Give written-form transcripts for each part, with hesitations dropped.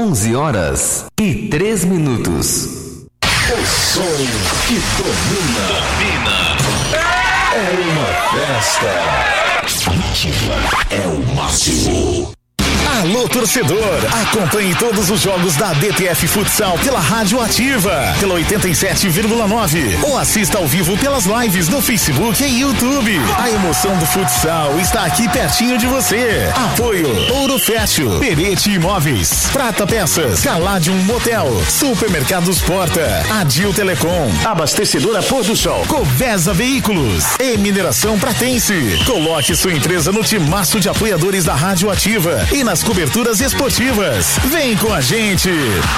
11h03. O som que domina. É uma festa. Ativa é o máximo. Alô, torcedor, acompanhe todos os jogos da DTF Futsal pela Rádio Ativa, pela 87,9 ou assista ao vivo pelas lives no Facebook e YouTube. A emoção do futsal está aqui pertinho de você. Apoio Ouro Fértil, Perete Imóveis, Prata Peças, Caladium Motel, Supermercados Porta, Adil Telecom, Abastecedora Pôr do Sol, Covesa Veículos e Mineração Pratense. Coloque sua empresa no timaço de apoiadores da Rádio Ativa e nas coberturas esportivas. Vem com a gente.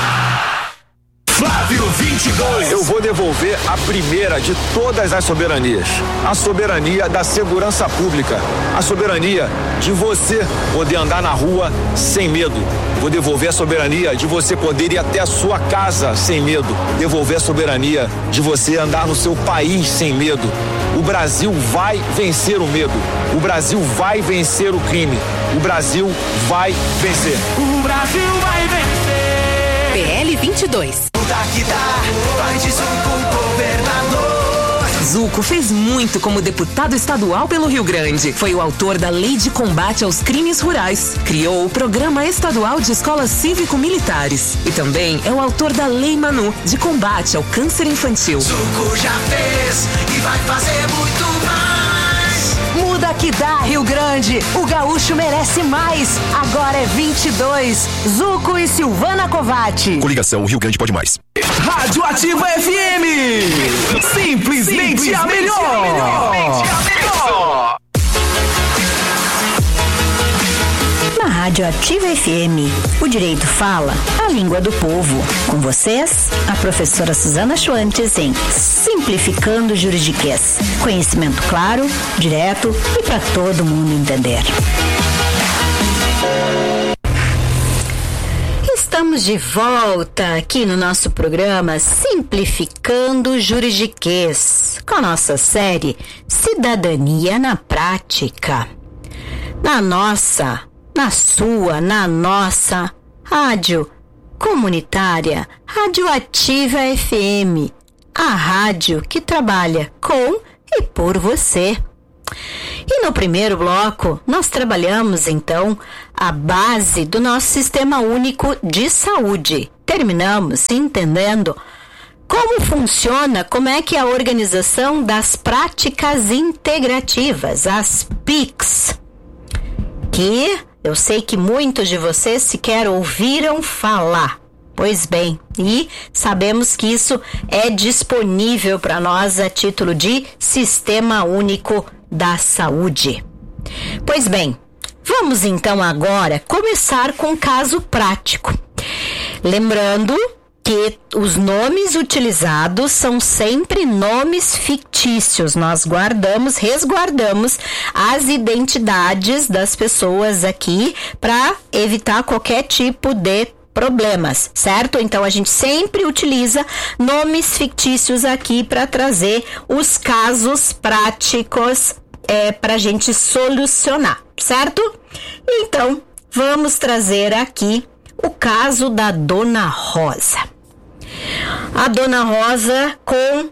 Flávio 22. Eu vou devolver a primeira de todas as soberanias. A soberania da segurança pública. A soberania de você poder andar na rua sem medo. Vou devolver a soberania de você poder ir até a sua casa sem medo. Devolver a soberania de você andar no seu país sem medo. O Brasil vai vencer o medo. O Brasil vai vencer o crime. O Brasil vai vencer. O Brasil vai vencer. PL 22. Daqui vai de Zuco, governador. Zuco fez muito como deputado estadual pelo Rio Grande. Foi o autor da Lei de Combate aos Crimes Rurais. Criou o Programa Estadual de Escolas Cívico-Militares. E também é o autor da Lei Manu, de combate ao câncer infantil. Zuco já fez e vai fazer muito mais. Muda que dá, Rio Grande. O gaúcho merece mais. Agora é 22. Zuco e Silvana Covatti. Coligação Rio Grande pode mais. Rádio Ativa FM. Simplesmente a melhor. Na Rádio Ativa FM, o direito fala a língua do povo. Com vocês, a professora Suzana Schwantes em Simplificando o Juridiquês. Conhecimento claro, direto e para todo mundo entender. Estamos de volta aqui no nosso programa Simplificando o Juridiquês, com a nossa série Cidadania na Prática. Na nossa rádio comunitária, Rádio Ativa FM, a rádio que trabalha com e por você. E no primeiro bloco, nós trabalhamos, então, a base do nosso Sistema Único de Saúde. Terminamos entendendo como funciona, como é que é a organização das práticas integrativas, as PICs, que eu sei que muitos de vocês sequer ouviram falar. Pois bem, e sabemos que isso é disponível para nós a título de Sistema Único da Saúde. Pois bem, vamos então agora começar com um caso prático. Lembrando que os nomes utilizados são sempre nomes fictícios. Nós resguardamos as identidades das pessoas aqui para evitar qualquer tipo de problemas, certo? Então a gente sempre utiliza nomes fictícios aqui para trazer os casos práticos para a gente solucionar, certo? Então vamos trazer aqui o caso da Dona Rosa. A Dona Rosa, com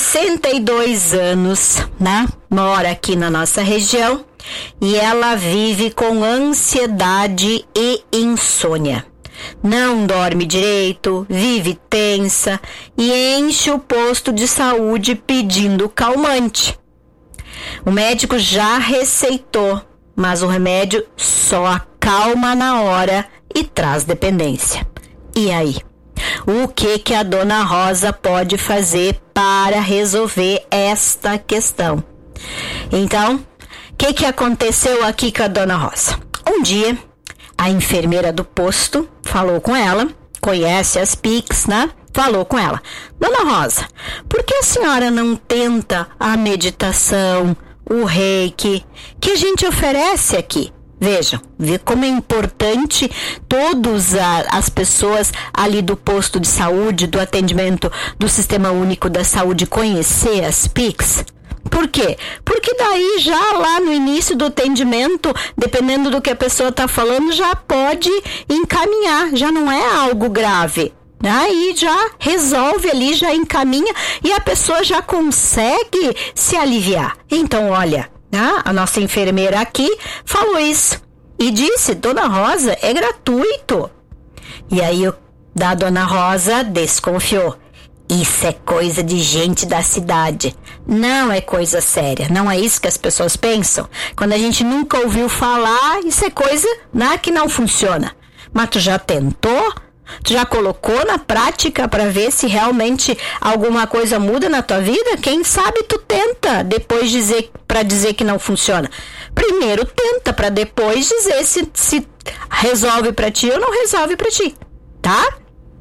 62 anos, né? Mora aqui na nossa região e ela vive com ansiedade e insônia. Não dorme direito, vive tensa e enche o posto de saúde pedindo calmante. O médico já receitou, mas o remédio só acalma na hora e traz dependência. E aí? O que a Dona Rosa pode fazer para resolver esta questão? Então, o que aconteceu aqui com a Dona Rosa? Um dia, a enfermeira do posto falou com ela, conhece as PICs, né? Falou com ela: Dona Rosa, por que a senhora não tenta a meditação, o reiki, que a gente oferece aqui? Vejam, vê como é importante todas as pessoas ali do posto de saúde, do atendimento do Sistema Único da Saúde, conhecer as PICs. Por quê? Porque daí já lá no início do atendimento, dependendo do que a pessoa está falando, já pode encaminhar, já não é algo grave. Aí já resolve ali, já encaminha e a pessoa já consegue se aliviar. Então, olha, a nossa enfermeira aqui falou isso e disse, Dona Rosa, é gratuito. E aí a Dona Rosa desconfiou. Isso é coisa de gente da cidade. Não é coisa séria. Não é isso que as pessoas pensam. Quando a gente nunca ouviu falar, isso é coisa que não funciona. Mas tu já tentou? Tu já colocou na prática para ver se realmente alguma coisa muda na tua vida? Quem sabe tu tenta depois para dizer que não funciona. Primeiro tenta para depois dizer se resolve para ti ou não resolve para ti, tá?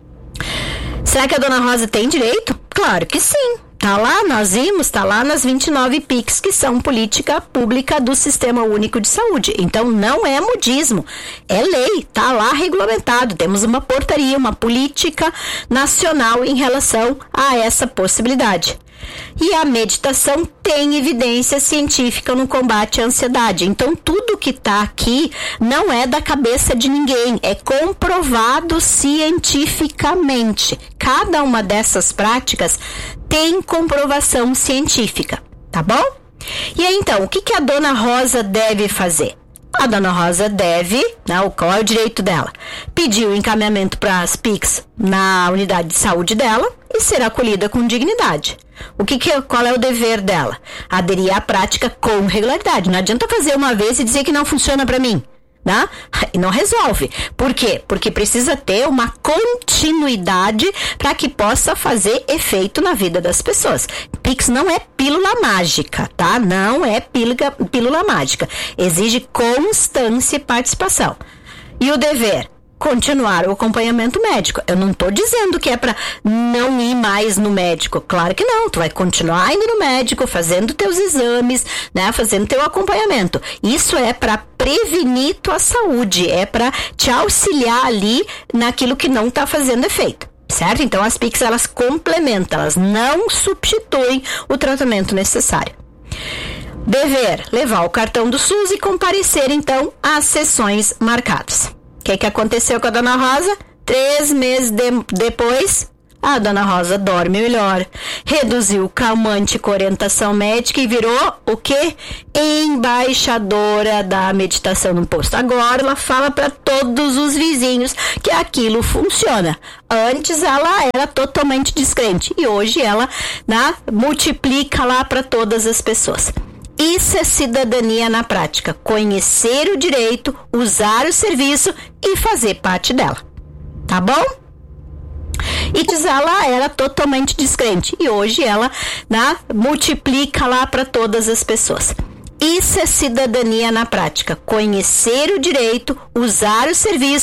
Será que a Dona Rosa tem direito? Claro que sim. Tá lá, nós vimos, tá lá nas 29 PICs que são política pública do Sistema Único de Saúde. Então não é modismo, é lei, tá lá regulamentado. Temos uma portaria, uma política nacional em relação a essa possibilidade. E a meditação tem evidência científica no combate à ansiedade. Então, tudo que está aqui não é da cabeça de ninguém, é comprovado cientificamente. Cada uma dessas práticas tem comprovação científica, tá bom? E aí, então, o que a Dona Rosa deve fazer? A Dona Rosa deve, qual é o direito dela? Pedir o encaminhamento para as PICs na unidade de saúde dela e ser acolhida com dignidade. Qual é o dever dela? Aderir à prática com regularidade. Não adianta fazer uma vez e dizer que não funciona para mim. E não resolve. Por quê? Porque precisa ter uma continuidade para que possa fazer efeito na vida das pessoas. Pix não é pílula mágica, tá? Não é pílula mágica. Exige constância e participação. E o dever? Continuar o acompanhamento médico. Eu não estou dizendo que é para não ir mais no médico. Claro que não. Tu vai continuar indo no médico, fazendo teus exames, fazendo teu acompanhamento. Isso é para prevenir tua saúde. É para te auxiliar ali naquilo que não está fazendo efeito. Certo? Então as PICs, elas complementam, elas não substituem o tratamento necessário. Dever: levar o cartão do SUS e comparecer então às sessões marcadas. O que aconteceu com a Dona Rosa? 3 meses depois, a Dona Rosa dorme melhor, reduziu o calmante com orientação médica e virou o quê? Embaixadora da meditação no posto. Agora ela fala para todos os vizinhos que aquilo funciona. Antes ela era totalmente descrente e hoje ela multiplica lá para todas as pessoas. Isso é cidadania na prática. Conhecer o direito, usar o serviço e fazer parte dela. Tá bom? E ela era totalmente descrente. E hoje ela multiplica lá para todas as pessoas. Isso é cidadania na prática. Conhecer o direito, usar o serviço